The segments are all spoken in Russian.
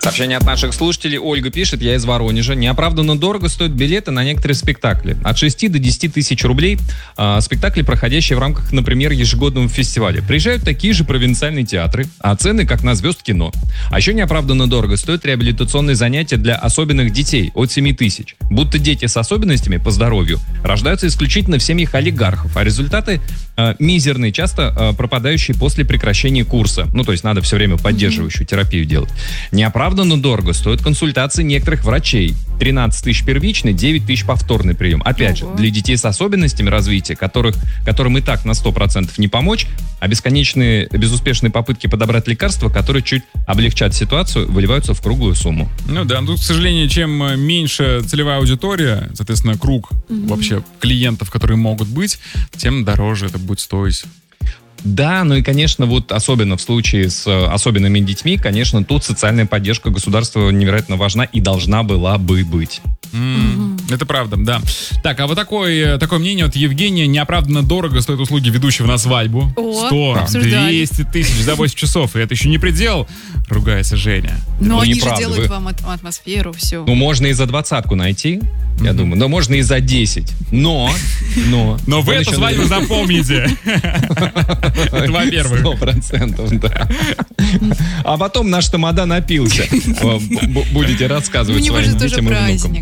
Сообщение от наших слушателей. Ольга пишет, я из Воронежа. Неоправданно дорого стоят билеты на некоторые спектакли. От 6 до 10 тысяч рублей спектакли, проходящие в рамках, например, ежегодного фестиваля. Приезжают такие же провинциальные театры, а цены как на звезд кино. А еще неоправданно дорого стоят реабилитационные занятия для особенных детей от 7 тысяч. Будто дети с особенностями по здоровью рождаются исключительно в семьях олигархов, а результаты мизерные, часто пропадающие после прекращения курса. Ну, то есть надо все время поддерживающую терапию делать. Неоправданно дорого стоят консультации некоторых врачей. 13 тысяч первичный, 9 тысяч повторный прием. Опять же, для детей с особенностями развития, которым и так на 100% не помочь, а бесконечные безуспешные попытки подобрать лекарства, которые чуть облегчат ситуацию, выливаются в круглую сумму. Ну да, тут, к сожалению, чем меньше целевая аудитория, соответственно, круг вообще клиентов, которые могут быть, тем дороже это будет стоить. Да, ну и, конечно, вот особенно в случае с особенными детьми, конечно, тут социальная поддержка государства невероятно важна и должна была бы быть. Это правда, да. Так, а вот такое мнение от Евгения. Неоправданно дорого стоят услуги ведущего на свадьбу. 100-200 тысяч за 8 часов. И это еще не предел, ругается Женя. Но они же делают вам атмосферу, все. Ну, можно и за 20-ку найти, я думаю. Но можно и за 10. Но вы эту свадьбу запомните. Это во-первых. 100%, да. А потом наш тамада напился. Будете рассказывать своим детям и внукам.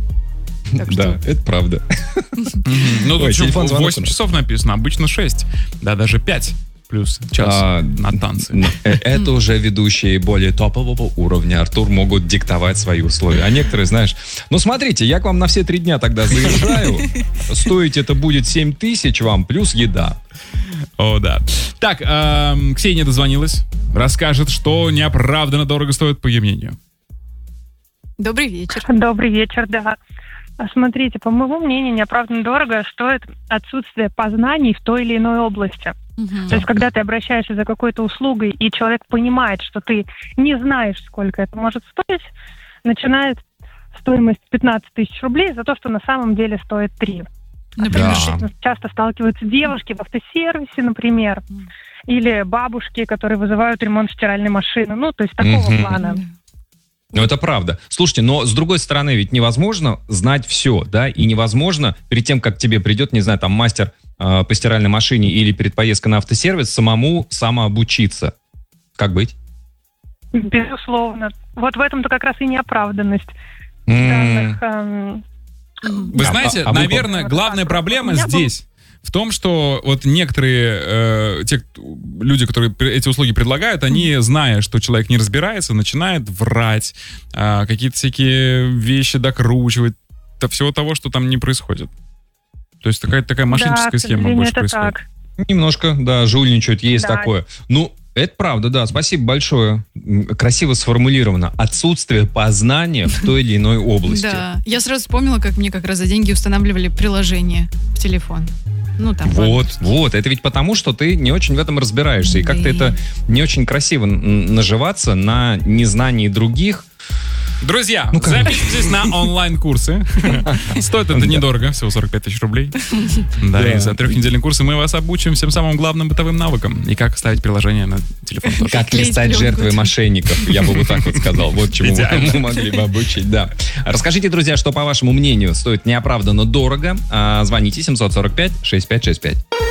Да, это правда. Ну, тут 8 часов написано, обычно 6. Да, даже 5. Плюс час на танцы. Это уже ведущие более топового уровня, Артур, могут диктовать свои условия. А некоторые, знаешь, ну смотрите, я к вам на все 3 дня тогда заезжаю, стоить это будет 7 тысяч вам, плюс еда. О, да. Так, Ксения дозвонилась, расскажет, что неоправданно дорого стоит, по ее мнению. Добрый вечер. Добрый вечер, да. Смотрите, по моему мнению, неоправданно дорого стоит отсутствие познаний в той или иной области. То есть, когда ты обращаешься за какой-то услугой, и человек понимает, что ты не знаешь, сколько это может стоить, начинает стоимость 15 тысяч рублей за то, что на самом деле стоит 3. Например, часто сталкиваются девушки в автосервисе, например, или бабушки, которые вызывают ремонт стиральной машины. Ну, то есть, такого плана. Ну, это правда. Слушайте, но с другой стороны, ведь невозможно знать все, да, и невозможно перед тем, как тебе придет, не знаю, там, мастер по стиральной машине или перед поездкой на автосервис, самообучиться. Как быть? Безусловно. Вот в этом-то как раз и неоправданность данных. Вы знаете, наверное, главная проблема здесь в том, что вот некоторые те люди, которые эти услуги предлагают, они, зная, что человек не разбирается, начинают врать, какие-то всякие вещи докручивать, всего того, что там не происходит. То есть такая мошенническая схема больше происходит. Так. Немножко, да, жульничают, есть такое. Ну, это правда, да, спасибо большое. Красиво сформулировано. Отсутствие познания в той или иной области. Да, я сразу вспомнила, как мне как раз за деньги устанавливали приложение в телефон. Ну, там, вот, это ведь потому, что ты не очень в этом разбираешься. И как-то это не очень красиво наживаться на незнании других. Друзья, записывайтесь на онлайн-курсы. Стоит это недорого, всего 45 тысяч рублей. Да, и за 3-недельные курсы мы вас обучим всем самым главным бытовым навыкам. И как ставить приложение на телефон тоже. Как не стать жертвой мошенников, я бы вот так вот сказал. Вот чему мы могли бы обучить, да. Расскажите, друзья, что, по вашему мнению, стоит неоправданно дорого. Звоните 745-6565.